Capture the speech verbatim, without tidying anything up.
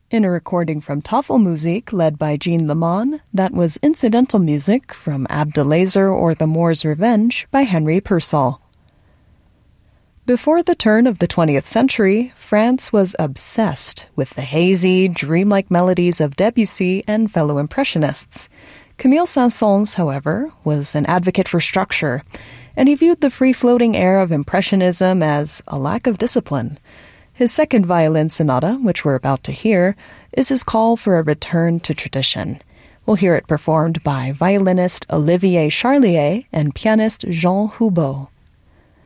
In a recording from Tafelmusik led by Jean Lemon, that was incidental music from Abdelazer or The Moor's Revenge by Henry Purcell. Before the turn of the twentieth century, France was obsessed with the hazy, dreamlike melodies of Debussy and fellow Impressionists. Camille Saint-Saëns, however, was an advocate for structure, and he viewed the free-floating air of Impressionism as a lack of discipline. His second violin sonata, which we're about to hear, is his call for a return to tradition. We'll hear it performed by violinist Olivier Charlier and pianist Jean Houbeau.